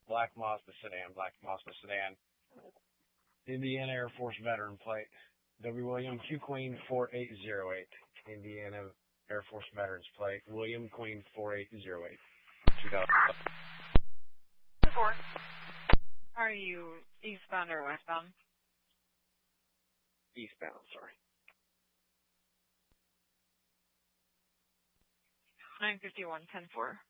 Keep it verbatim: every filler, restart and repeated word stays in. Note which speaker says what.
Speaker 1: Black Mazda sedan, Black Mazda sedan. Indiana Air Force veteran plate. W. William Q Queen four eight zero eight. Indiana Air Force veterans plate. William Queen four eight zero eight. two thousand.
Speaker 2: Four. Are you eastbound or westbound?
Speaker 1: Eastbound, sorry.
Speaker 2: nine fifty-one ten four.